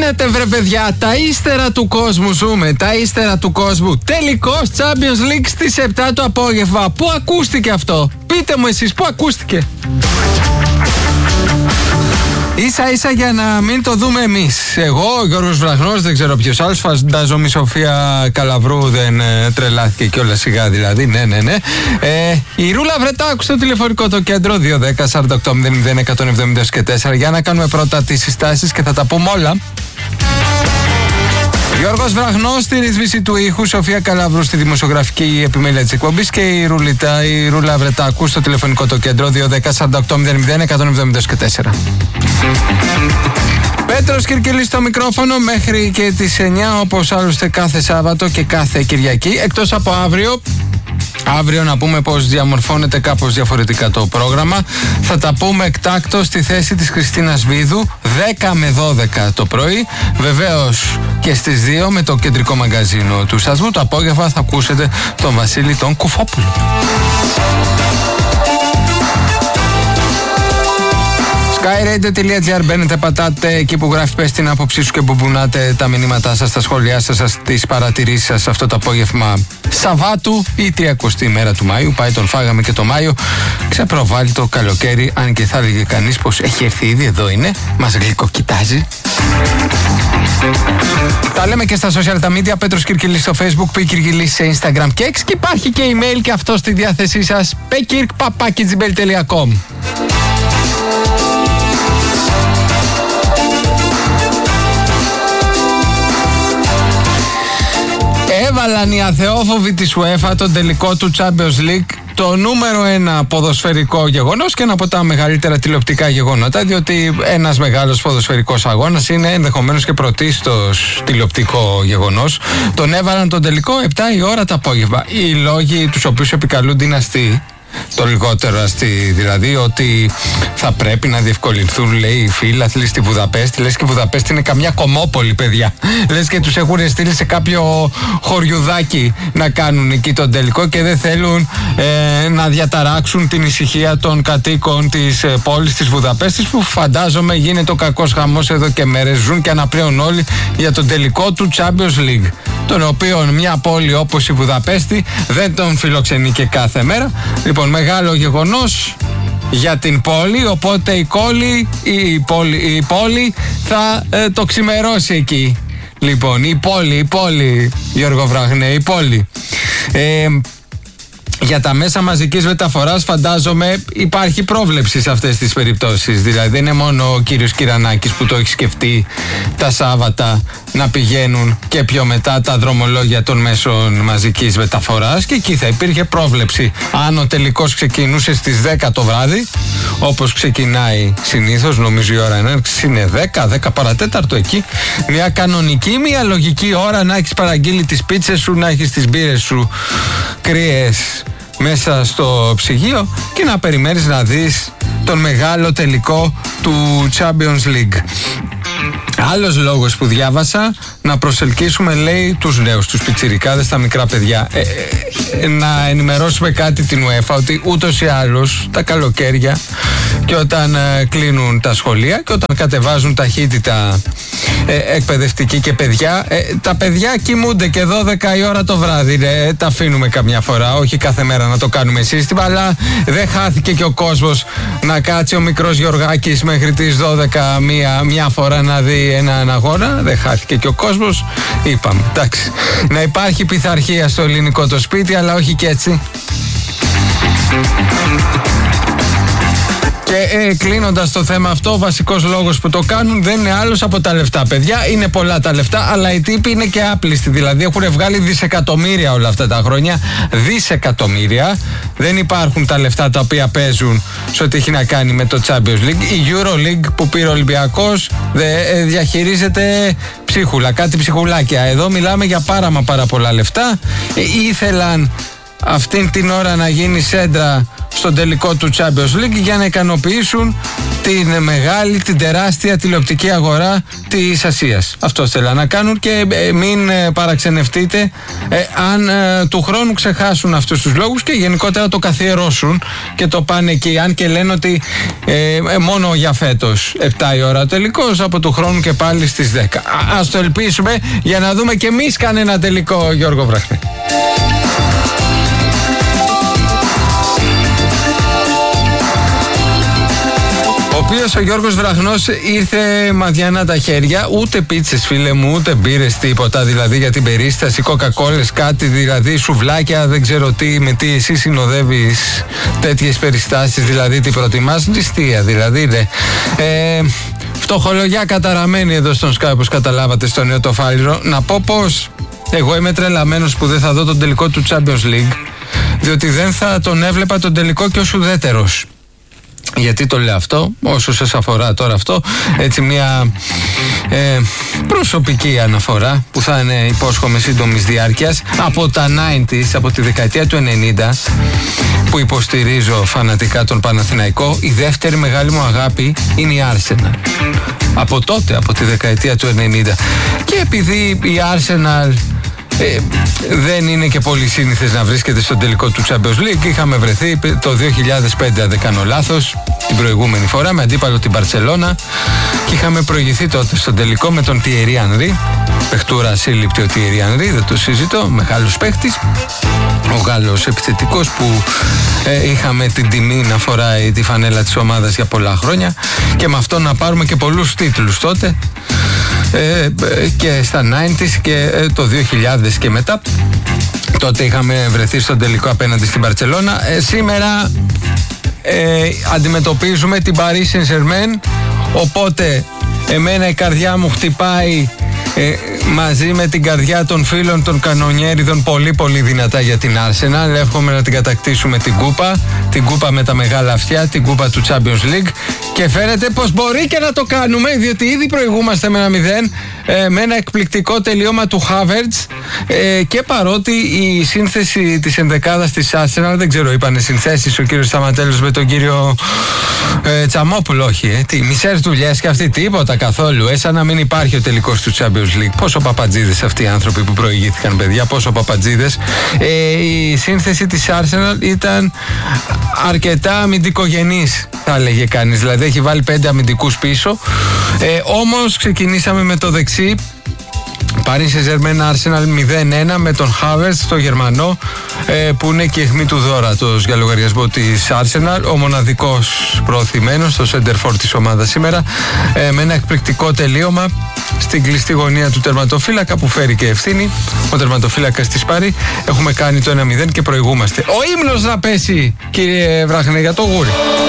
γίνεται βρε παιδιά? Τα ύστερα του κόσμου ζούμε, τα ύστερα του κόσμου. Τελικός Champions League στις 7 το απόγευμα. Πού ακούστηκε αυτό? Πείτε μου εσείς, πού ακούστηκε? Ίσα ίσα για να μην το δούμε εμείς. Εγώ, ο Γιώργος Βραχνός, δεν ξέρω ποιος άλλος. Φαντάζομαι η Σοφία Καλαβρού δεν τρελάθηκε κιόλας σιγά δηλαδή. Ναι. Η Ρούλα Βρετάκου στο τηλεφωνικό το κέντρο 210-48-00-170-4 για να κάνουμε πρώτα τις συστάσεις και θα τα πούμε όλα. Γιώργος Βραχνός στη ρύθμιση του ήχου, Σοφία Καλαβρού στη δημοσιογραφική επιμέλεια της εκπομπής και η Ρούλα Βρετάκου στο τηλεφωνικό το κέντρο 210-48-00-170-4. Πέτρος Κυρκυλής στο μικρόφωνο μέχρι και τις 9, όπως άλλωστε κάθε Σάββατο και κάθε Κυριακή, εκτός από αύριο. Αύριο να πούμε πως διαμορφώνεται κάπως διαφορετικά το πρόγραμμα. Θα τα πούμε εκτάκτως στη θέση της Χριστίνας Βίδου 10 με 12 το πρωί. Βεβαίως και στις 2 με το κεντρικό μαγκαζίνο του σταθμού. Το απόγευμα θα ακούσετε τον Βασίλη τον Κουφόπουλο. skyradio.gr, μπαίνετε, πατάτε εκεί που γράφει πες την άποψή σου και που μπουνάτε τα μηνύματά σας, τα σχόλιά σας, τις παρατηρήσεις σας αυτό το απόγευμα Σαββάτου ή 30η μέρα του Μάιου. Πάει τον φάγαμε και το Μάιο. Ξεπροβάλλει το καλοκαίρι, αν και θα έλεγε κανείς πως έχει έρθει ήδη, εδώ είναι, μας γλυκοκοιτάζει. Τα λέμε και στα social τα media. Πέτρος Κυρκυλής στο Facebook, Π. Κυρκυλής σε Instagram και X. Και υπάρχει και email και αυτό στη διάθεσή σας, pekirk@gmail.com. Έβαλαν οι αθεόφοβοι της UEFA τον τελικό του Champions League, το νούμερο 1 ποδοσφαιρικό γεγονός και ένα από τα μεγαλύτερα τηλεοπτικά γεγονότα, διότι ένας μεγάλος ποδοσφαιρικός αγώνας είναι ενδεχομένως και πρωτίστως τηλεοπτικό γεγονός. Τον έβαλαν τον τελικό 7 η ώρα το απόγευμα. Οι λόγοι τους οποίους επικαλούνται είναι αστείοι. Το λιγότερο αστεί, δηλαδή ότι θα πρέπει να διευκολυνθούν, λέει, οι φίλαθλοι στη Βουδαπέστη. Λες και η Βουδαπέστη είναι καμιά κομμόπολη, παιδιά. Λες και τους έχουν στείλει σε κάποιο χωριουδάκι να κάνουν εκεί τον τελικό και δεν θέλουν να διαταράξουν την ησυχία των κατοίκων της πόλης της Βουδαπέστης, που φαντάζομαι γίνεται ο κακός χαμός εδώ και μέρες. Ζουν και αναπλέον όλοι για τον τελικό του Champions League, τον οποίο μια πόλη όπως η Βουδαπέστη δεν τον φιλοξενεί και κάθε μέρα. Λοιπόν, μεγάλο γεγονός για την πόλη, οπότε η πόλη θα το ξημερώσει εκεί. Λοιπόν, η πόλη, Γιώργο Βραχνέ, η πόλη. Για τα μέσα μαζικής μεταφοράς φαντάζομαι υπάρχει πρόβλεψη σε αυτές τις περιπτώσεις. Δηλαδή δεν είναι μόνο ο κύριος Κυρανάκης που το έχει σκεφτεί τα Σάββατα να πηγαίνουν και πιο μετά τα δρομολόγια των μέσων μαζικής μεταφοράς, και εκεί θα υπήρχε πρόβλεψη. Αν ο τελικός ξεκινούσε στις 10 το βράδυ, όπως ξεκινάει συνήθως, νομίζω η ώρα έναρξης είναι 10 παρατέταρτο εκεί, μια κανονική, μια λογική ώρα να έχεις παραγγείλει τις πίτσες σου, να έχεις τις μπύρες σου κρύες μέσα στο ψυγείο και να περιμένεις να δεις τον μεγάλο τελικό του Champions League. Άλλος λόγος που διάβασα, να προσελκύσουμε, λέει, τους νέους, τους πιτσιρικάδες, τα μικρά παιδιά. Να ενημερώσουμε κάτι την UEFA, ότι ούτως ή άλλως τα καλοκαίρια και όταν κλείνουν τα σχολεία και όταν κατεβάζουν ταχύτητα εκπαιδευτική και παιδιά, τα παιδιά κοιμούνται και 12 η ώρα το βράδυ. Τα αφήνουμε καμιά φορά, όχι κάθε μέρα να το κάνουμε σύστημα, αλλά δεν χάθηκε και ο κόσμος να κάτσει ο μικρός Γιωργάκης μέχρι τις 12 μία φορά να δει έναν αγώνα. Δεν χάθηκε και ο κόσμος. Είπαμε, εντάξει, να υπάρχει πειθαρχία στο ελληνικό το σπίτι, αλλά όχι και έτσι. Και κλείνοντας το θέμα αυτό, ο βασικός λόγος που το κάνουν δεν είναι άλλος από τα λεφτά, παιδιά. Είναι πολλά τα λεφτά, αλλά οι τύποι είναι και άπλιστοι. Δηλαδή έχουν βγάλει δισεκατομμύρια όλα αυτά τα χρόνια. Δισεκατομμύρια. Δεν υπάρχουν τα λεφτά τα οποία παίζουν σε ό,τι έχει να κάνει με το Champions League. Η EuroLeague που πήρε ο Ολυμπιακός διαχειρίζεται ψίχουλα, κάτι ψιχουλάκια. Εδώ μιλάμε για πάρα πολλά λεφτά. Ήθελαν αυτήν την ώρα να γίνει σέντρα στον τελικό του Champions League για να ικανοποιήσουν την μεγάλη, την τεράστια τηλεοπτική αγορά της Ασίας. Αυτό θέλουν να κάνουν και μην παραξενευτείτε αν του χρόνου ξεχάσουν αυτούς τους λόγους και γενικότερα το καθιερώσουν και το πάνε εκεί. Αν και λένε ότι μόνο για φέτος 7 η ώρα ο τελικός, από του χρόνου και πάλι στις 10. Ας το ελπίσουμε για να δούμε και εμείς κανένα τελικό, Γιώργο Βραχνή. Ο οποίος ο Γιώργος Βραχνός ήρθε μαδιανά τα χέρια, ούτε πίτσες φίλε μου, ούτε μπύρες, τίποτα δηλαδή για την περίσταση, κοκακόλες, κάτι δηλαδή, σουβλάκια, δεν ξέρω τι, με τι εσύ συνοδεύεις τέτοιες περιστάσεις, δηλαδή τι προτιμάς, ληστεία δηλαδή, ναι. Φτωχολογιά καταραμένη εδώ στον Sky, όπως καταλάβατε, στο νέο το Φάληρο. Να πω πως εγώ είμαι τρελαμένος που δεν θα δω τον τελικό του Champions League, διότι δεν θα τον έβλεπα τον τελικό και ως ουδέτερος. Γιατί το λέω αυτό, όσο σας αφορά τώρα αυτό, έτσι μια προσωπική αναφορά που θα είναι, υπόσχομαι, σύντομης διάρκειας. Από τα 90s, από τη δεκαετία του 90, που υποστηρίζω φανατικά τον Παναθηναϊκό, η δεύτερη μεγάλη μου αγάπη είναι η Arsenal. Από τότε, από τη δεκαετία του 90. Και επειδή η Arsenal δεν είναι και πολύ σύνηθες να βρίσκεται στον τελικό του Champions League, είχαμε βρεθεί το 2005, αν δεν κάνω λάθος, την προηγούμενη φορά, με αντίπαλο την Μπαρσελόνα, και είχαμε προηγηθεί τότε στον τελικό με τον Thierry Henry. Παιχτούρα ασύλληπτη ο Thierry Henry, δεν το συζητώ, μεγάλος παίχτης, ο Γάλλος επιθετικός που είχαμε την τιμή να φοράει τη φανέλα της ομάδας για πολλά χρόνια και με αυτό να πάρουμε και πολλούς τίτλους τότε, και στα 90s και το 2000 και μετά. Τότε είχαμε βρεθεί στον τελικό απέναντι στην Μπαρσελόνα. Σήμερα αντιμετωπίζουμε την Paris Saint-Germain, οπότε εμένα η καρδιά μου χτυπάει μαζί με την καρδιά των φίλων των κανονιέριδων πολύ πολύ δυνατά για την Arsenal. Εύχομαι να την κατακτήσουμε την κούπα με τα μεγάλα αυτιά, την κούπα του Champions League, και φαίνεται πως μπορεί και να το κάνουμε, διότι ήδη προηγούμαστε με 1-0 με ένα εκπληκτικό τελείωμα του Havertz, και παρότι η σύνθεση της ενδεκάδας της Arsenal, δεν ξέρω, είπανε συνθέσεις ο κύριος Σταματέλος με τον κύριο Τσαμόπουλο, όχι, μισές δουλειές και αυτή, τίποτα καθόλου, σαν να μην υπάρχει ο τελικός του Champions League. Πόσο παπατζίδες αυτοί οι άνθρωποι που προηγήθηκαν, παιδιά, πόσο παπατζίδες. Η σύνθεση της Arsenal ήταν αρκετά αμυντικογενής, θα έλεγε κανείς, δηλαδή έχει βάλει 5 αμυντικούς πίσω, όμως ξεκινήσαμε με το δεξί. Paris Saint-Germain Arsenal 0-1 με τον Havertz, το Γερμανό, που είναι και αιχμή του δώρατος για λογαριασμό της Arsenal, ο μοναδικός προωθημένος στο center for της ομάδας σήμερα, με ένα εκπληκτικό τελείωμα στην κλειστή γωνία του τερματοφύλακα που φέρει και ευθύνη ο τερματοφύλακας της Πάρη. Έχουμε κάνει το 1-0 και προηγούμαστε. Ο ύμνος να πέσει, κύριε Βραχνέ, για το γούρι.